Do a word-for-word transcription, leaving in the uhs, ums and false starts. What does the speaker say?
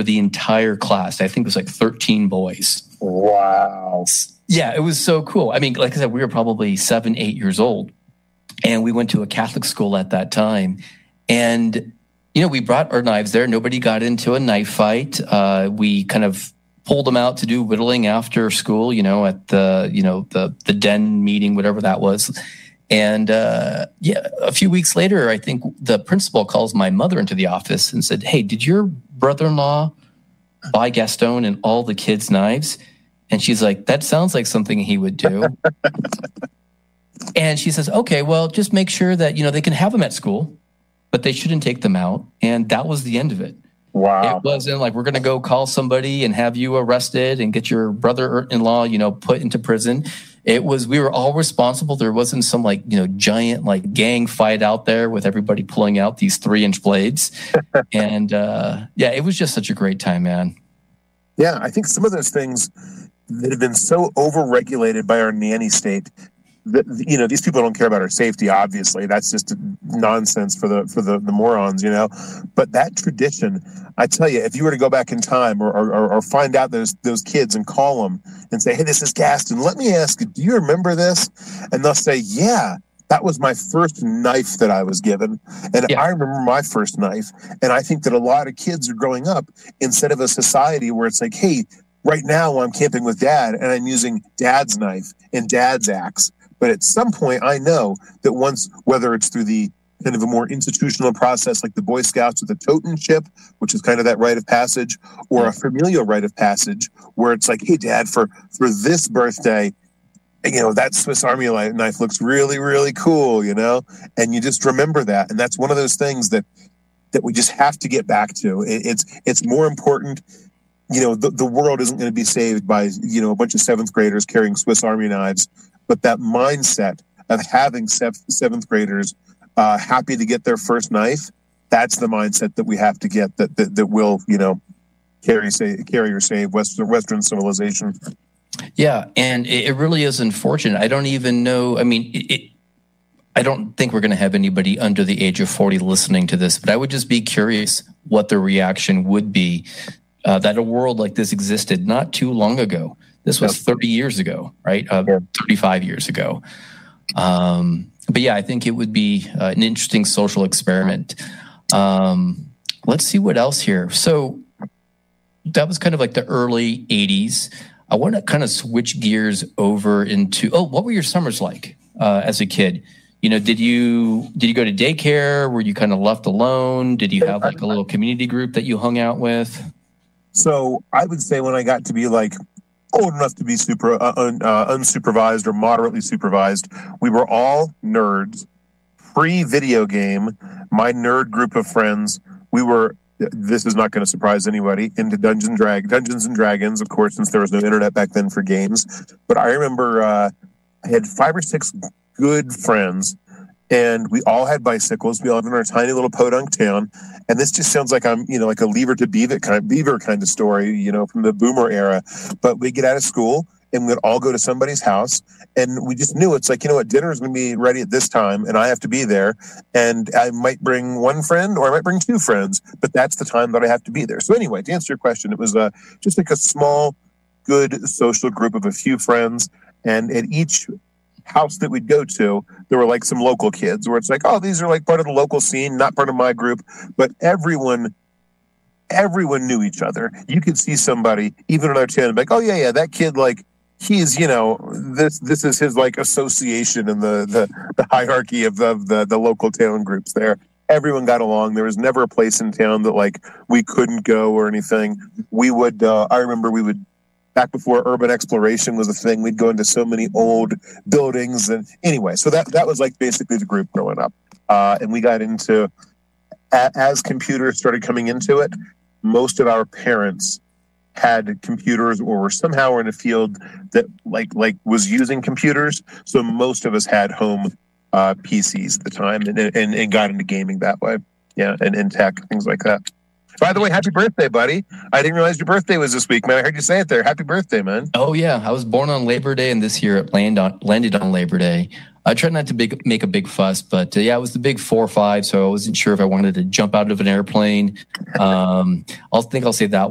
for the entire class. I think it was like thirteen boys. Wow. Yeah, it was so cool. I mean, like I said, we were probably seven, eight years old, and we went to a Catholic school at that time. And, you know, we brought our knives there. Nobody got into a knife fight. Uh, we kind of pulled them out to do whittling after school, you know, at the, you know, the, the den meeting, whatever that was. And, uh, yeah, a few weeks later, I think the principal calls my mother into the office and said, "Hey, did your brother-in-law buy Gaston and all the kids' knives?" And she's like, "That sounds like something he would do." And she says, "Okay, well, just make sure that, you know, they can have them at school, but they shouldn't take them out." And that was the end of it. Wow. It wasn't like, we're going to go call somebody and have you arrested and get your brother-in-law, you know, put into prison. It was, we were all responsible. There wasn't some like, you know, giant like gang fight out there with everybody pulling out these three inch blades. And uh, yeah, it was just such a great time, man. Yeah, I think some of those things that have been so overregulated by our nanny state that, you know, these people don't care about our safety, obviously. That's just nonsense for the for the, the morons, you know. But that tradition, I tell you, if you were to go back in time or, or, or find out those those kids and call them and say, "Hey, this is Gaston. Let me ask you, do you remember this?" And they'll say, "Yeah, that was my first knife that I was given. And yeah. I remember my first knife." And I think that a lot of kids are growing up instead of a society where it's like, "Hey, right now I'm camping with Dad and I'm using Dad's knife and Dad's axe." But at some point, I know that once, whether it's through the kind of a more institutional process like the Boy Scouts with the totem chip, which is kind of that rite of passage, or a familial rite of passage, where it's like, "Hey, Dad, for, for this birthday, you know, that Swiss Army knife looks really, really cool," you know? And you just remember that. And that's one of those things that that we just have to get back to. It, it's it's more important. You know, the, the world isn't going to be saved by, you know, a bunch of seventh graders carrying Swiss Army knives. But that mindset of having seventh graders uh, happy to get their first knife, that's the mindset that we have to get that that, that will, you know, carry say, carry or save Western, Western civilization. Yeah, and it really is unfortunate. I don't even know. I mean, it, it, I don't think we're going to have anybody under the age of forty listening to this, but I would just be curious what the reaction would be uh, that a world like this existed not too long ago. This was thirty years ago, right? Uh, yeah. thirty-five years ago. Um, but yeah, I think it would be uh, an interesting social experiment. Um, let's see what else here. So that was kind of like the early eighties. I want to kind of switch gears over into, oh, what were your summers like uh, as a kid? You know, did you did you go to daycare? Were you kind of left alone? Did you have like a little community group that you hung out with? So I would say when I got to be like old enough to be super uh, un, uh, unsupervised or moderately supervised, we were all nerds. Pre-video game, my nerd group of friends, we were, this is not going to surprise anybody, into Dungeons, Drag- Dungeons and Dragons, of course, since there was no internet back then for games. But I remember uh, I had five or six good friends, and we all had bicycles. We all lived in our tiny little podunk town. And this just sounds like I'm, you know, like a Lever to Beaver kind, Beaver kind of story, you know, from the boomer era. But we get out of school and we'd all go to somebody's house, and we just knew it's like, you know what, dinner is going to be ready at this time, and I have to be there. And I might bring one friend, or I might bring two friends, but that's the time that I have to be there. So anyway, to answer your question, it was uh, just like a small, good social group of a few friends, and at each house that we'd go to, there were like some local kids where it's like, oh, these are like part of the local scene, not part of my group, but everyone everyone knew each other. You could see somebody even in our town, like, oh yeah, yeah, that kid, like, he's, you know, this this is his like association in the the, the hierarchy of the, the the local town groups there. Everyone got along. There was never a place in town that like we couldn't go or anything. We would uh, I remember we would, back before urban exploration was a thing, we'd go into so many old buildings. And anyway, so that, that was like basically the group growing up. Uh, and we got into, a, as computers started coming into it, most of our parents had computers or were somehow in a field that like like was using computers. So most of us had home uh, P Cs at the time, and, and, and got into gaming that way. Yeah, and, and tech, things like that. By the way, happy birthday, buddy. I didn't realize your birthday was this week, man. I heard you say it there. Happy birthday, man. Oh, yeah. I was born on Labor Day, and this year it landed on, landed on Labor Day. I tried not to big, make a big fuss, but uh, yeah, it was the big four or five, so I wasn't sure if I wanted to jump out of an airplane. Um, I'll think I'll save that